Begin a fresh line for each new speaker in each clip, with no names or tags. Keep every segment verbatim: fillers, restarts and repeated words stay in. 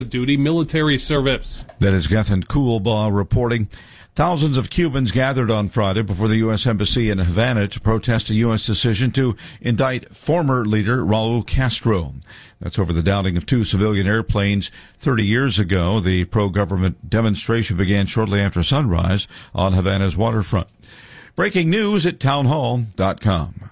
duty military service.
That is Gethin Coolbaugh reporting. Thousands of Cubans gathered on Friday before the U S Embassy in Havana to protest a U S decision to indict former leader Raul Castro. That's over the downing of two civilian airplanes thirty years ago. The pro-government demonstration began shortly after sunrise on Havana's waterfront. Breaking news at townhall dot com.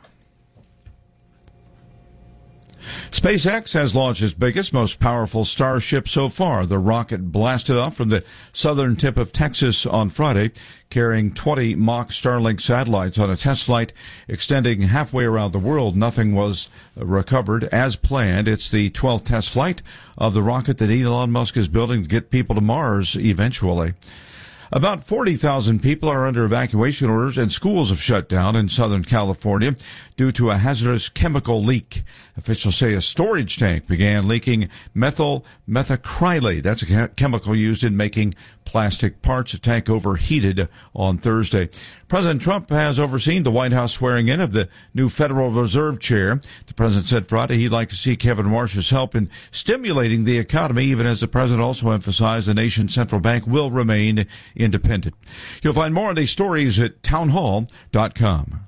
SpaceX has launched its biggest, most powerful Starship so far. The rocket blasted off from the southern tip of Texas on Friday, carrying twenty mock Starlink satellites on a test flight extending halfway around the world. Nothing was recovered as planned. It's the twelfth test flight of the rocket that Elon Musk is building to get people to Mars eventually. About forty thousand people are under evacuation orders and schools have shut down in Southern California due to a hazardous chemical leak. Officials say a storage tank began leaking methyl methacrylate. That's a chemical used in making plastic parts. The tank overheated on Thursday. President Trump has overseen the White House swearing in of the new Federal Reserve chair. The president said Friday he'd like to see Kevin Warsh's help in stimulating the economy, even as the president also emphasized the nation's central bank will remain independent. You'll find more on these stories at townhall dot com.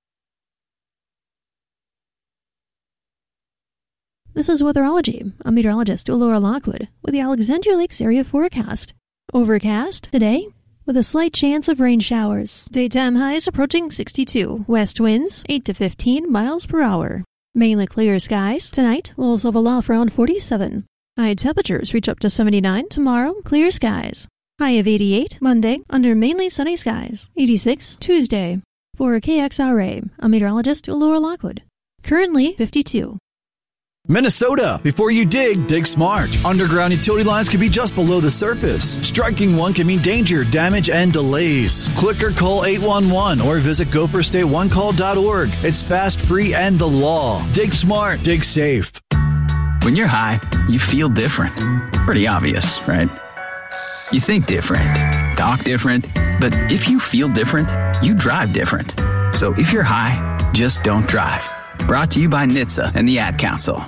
This is Weatherology. I'm meteorologist Laura Lockwood with the Alexandria Lakes area forecast. Overcast today with a slight chance of rain showers. Daytime highs approaching sixty-two. West winds eight to fifteen miles per hour. Mainly clear skies. Tonight, lows level off around forty-seven. High temperatures reach up to seventy-nine. Tomorrow, clear skies. High of eighty-eight. Monday, under mainly sunny skies. eighty-six Tuesday. For K X R A, I'm meteorologist Laura Lockwood. Currently fifty-two.
Minnesota. Before you dig, dig smart. Underground utility lines can be just below the surface. Striking one can mean danger, damage, and delays. Click or call eight one one or visit go first state one call dot org. It's fast, free, and the law. Dig smart. Dig safe.
When you're high, you feel different. Pretty obvious, right? You think different, talk different, but if you feel different, you drive different. So if you're high, just don't drive. Brought to you by N H T S A and the Ad Council.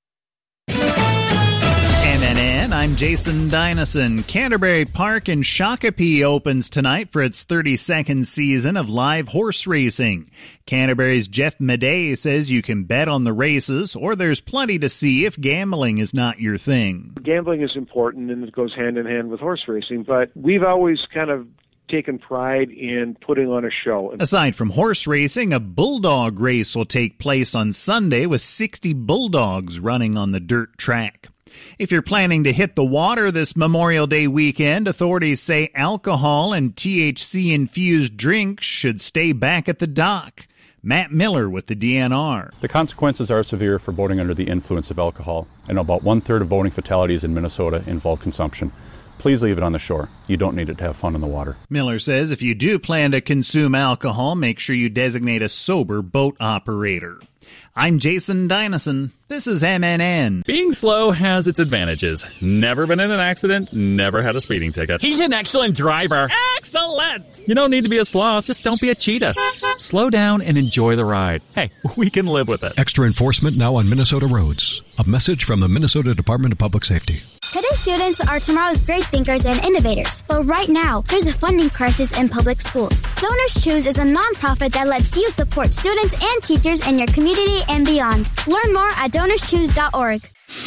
M N N, I'm Jason Dynasson. Canterbury Park in Shakopee opens tonight for its thirty-second season of live horse racing. Canterbury's Jeff Madej says you can bet on the races, or there's plenty to see if gambling is not your thing.
Gambling is important, and it goes hand in hand with horse racing, but we've always kind of taken pride in putting on a show.
Aside from horse racing, a bulldog race will take place on Sunday with sixty bulldogs running on the dirt track. If you're planning to hit the water this Memorial Day weekend, authorities say alcohol and T H C-infused drinks should stay back at the dock. Matt Miller with the D N R.
The consequences are severe for boating under the influence of alcohol, and about one-third of boating fatalities in Minnesota involve consumption. Please leave it on the shore. You don't need it to have fun in the water.
Miller says if you do plan to consume alcohol, make sure you designate a sober boat operator. I'm Jason Dynasson. This is M N N.
Being slow has its advantages. Never been in an accident, never had a speeding ticket.
He's an excellent driver.
Excellent! You don't need to be a sloth, just don't be a cheetah. Slow down and enjoy the ride. Hey, we can live with it.
Extra enforcement now on Minnesota roads. A message from the Minnesota Department of Public Safety.
Today's students are tomorrow's great thinkers and innovators. But right now, there's a funding crisis in public schools. Donors Choose is a nonprofit that lets you support students and teachers in your community and beyond. Learn more at donors choose dot org.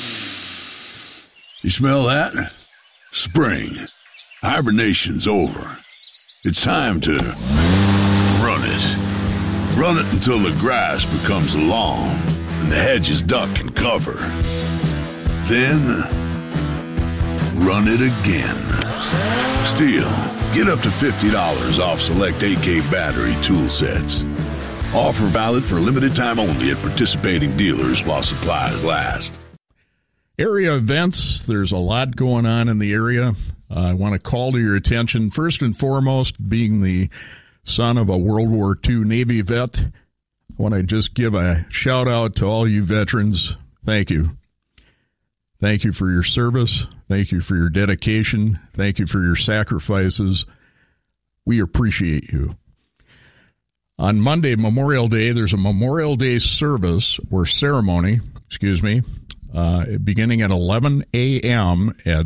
You smell that? Spring. Hibernation's over. It's time to run it. Run it until the grass becomes long and the hedges duck and cover. Then run it again. Steel, get up to fifty dollars off select A K battery tool sets. Offer valid for limited time only at participating dealers while supplies last.
Area events, there's a lot going on in the area. Uh, I want to call to your attention, first and foremost, being the son of a World War Two Navy vet, I want to just give a shout out to all you veterans. Thank you. Thank you for your service. Thank you for your dedication. Thank you for your sacrifices. We appreciate you. On Monday, Memorial Day, there's a Memorial Day service or ceremony, excuse me, uh, beginning at eleven a.m. at